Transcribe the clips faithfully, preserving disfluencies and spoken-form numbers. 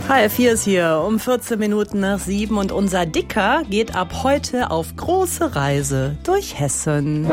H R vier ist hier um vierzehn Minuten nach sieben und unser Dicker geht ab heute auf große Reise durch Hessen.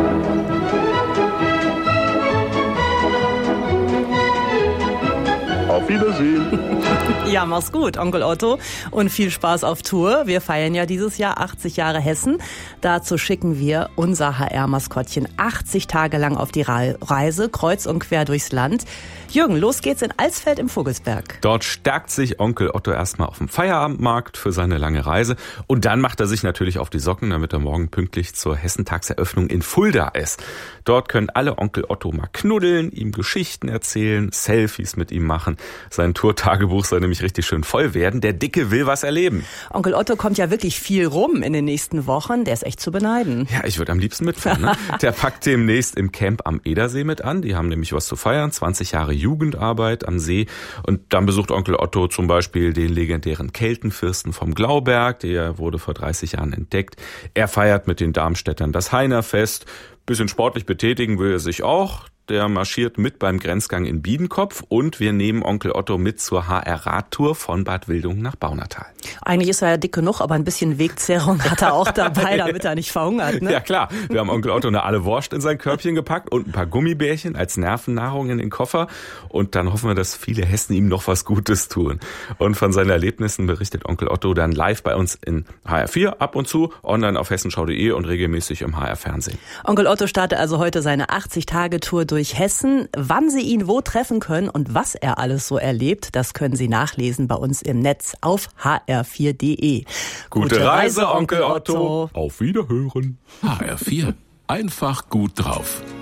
Auf Wiedersehen. Ja, mach's gut, Onkel Otto. Und viel Spaß auf Tour. Wir feiern ja dieses Jahr achtzig Jahre Hessen. Dazu schicken wir unser H R-Maskottchen achtzig Tage lang auf die Reise, kreuz und quer durchs Land. Jürgen, los geht's in Alsfeld im Vogelsberg. Dort stärkt sich Onkel Otto erstmal auf dem Feierabendmarkt für seine lange Reise. Und dann macht er sich natürlich auf die Socken, damit er morgen pünktlich zur Hessentagseröffnung in Fulda ist. Dort können alle Onkel Otto mal knuddeln, ihm Geschichten erzählen, Selfies mit ihm machen. Sein Tourtagebuch soll nämlich richtig schön voll werden. Der Dicke will was erleben. Onkel Otto kommt ja wirklich viel rum in den nächsten Wochen. Der ist echt zu beneiden. Ja, ich würde am liebsten mitfahren. Ne? Der packt demnächst im Camp am Edersee mit an. Die haben nämlich was zu feiern. zwanzig Jahre Jugendarbeit am See. Und dann besucht Onkel Otto zum Beispiel den legendären Keltenfürsten vom Glauberg. Der wurde vor dreißig Jahren entdeckt. Er feiert mit den Darmstädtern das Heinerfest. Bisschen sportlich betätigen will er sich auch. Der marschiert mit beim Grenzgang in Biedenkopf und wir nehmen Onkel Otto mit zur H R-Radtour von Bad Wildungen nach Baunatal. Eigentlich ist er ja dick genug, aber ein bisschen Wegzehrung hat er auch dabei, damit er nicht verhungert. Ne? Ja klar, wir haben Onkel Otto eine Alle Wurst in sein Körbchen gepackt und ein paar Gummibärchen als Nervennahrung in den Koffer. Und dann hoffen wir, dass viele Hessen ihm noch was Gutes tun. Und von seinen Erlebnissen berichtet Onkel Otto dann live bei uns in H R vier, ab und zu, online auf hessenschau punkt de und regelmäßig im H R-Fernsehen. Onkel Otto startet also heute seine achtzig-Tage-Tour durch Hessen. Wann Sie ihn wo treffen können und was er alles so erlebt, das können Sie nachlesen bei uns im Netz auf h r vier punkt de. Gute, Gute Reise, Onkel Otto. Auf Wiederhören. H R vier. Einfach gut drauf.